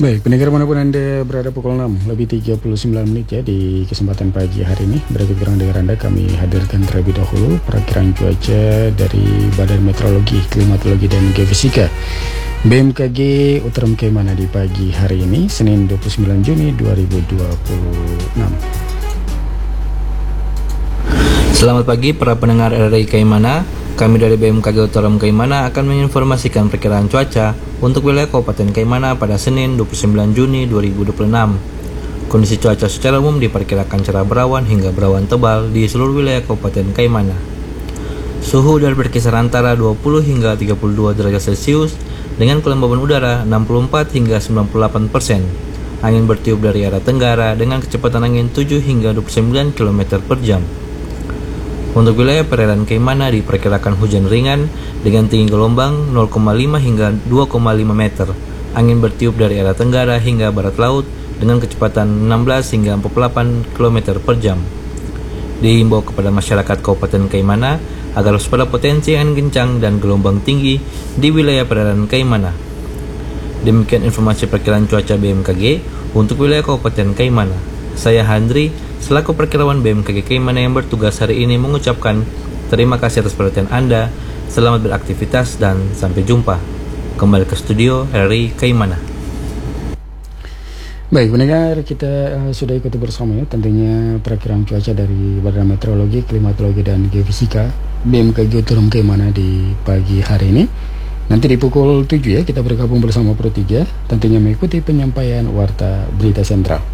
Baik, pendengar manapun Anda berada, pukul 6 lebih 39 menit ya di kesempatan pagi hari ini. Berikut kurang dengar Anda kami hadirkan terlebih dahulu perakiraan cuaca dari Badan Meteorologi, Klimatologi dan Geofisika BMKG Utara Kaimana di pagi hari ini, Senin 29 Juni 2026. Selamat pagi para pendengar RRI Kaimana. Kami dari BMKG Utara Kaimana akan menginformasikan perkiraan cuaca untuk wilayah Kabupaten Kaimana pada Senin 29 Juni 2026. Kondisi cuaca secara umum diperkirakan cerah berawan hingga berawan tebal di seluruh wilayah Kabupaten Kaimana. Suhu udara berkisar antara 20 hingga 32 derajat Celcius dengan kelembaban udara 64 hingga 98%. Angin bertiup dari arah tenggara dengan kecepatan angin 7 hingga 29 km per jam. Untuk wilayah perairan Kaimana diperkirakan hujan ringan dengan tinggi gelombang 0,5 hingga 2,5 meter. Angin bertiup dari arah tenggara hingga barat laut dengan kecepatan 16 hingga 48 km per jam. Dihimbau kepada masyarakat Kabupaten Kaimana agar waspada potensi angin kencang dan gelombang tinggi di wilayah perairan Kaimana. Demikian informasi perkiraan cuaca BMKG untuk wilayah Kabupaten Kaimana. Saya Handri, selaku perkirawan BMKG Kaimana yang bertugas hari ini mengucapkan terima kasih atas perhatian Anda, selamat beraktivitas dan sampai jumpa. Kembali ke studio RRI Kaimana. Baik, pendengar, kita sudah ikuti bersama ya tentunya perakiraan cuaca dari Badan Meteorologi, Klimatologi dan Geofisika BMKG Utara Kaimana di pagi hari ini. Nanti di pukul 7 ya kita bergabung bersama Pro 3 tentunya mengikuti penyampaian warta berita sentral.